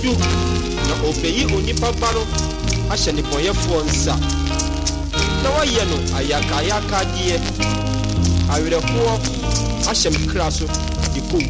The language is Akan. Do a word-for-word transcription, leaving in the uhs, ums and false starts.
du na obeyi onipa ba no ahye ne boyefo nsa na waye no ayaka ayaka die awereko ahye me kra so de ko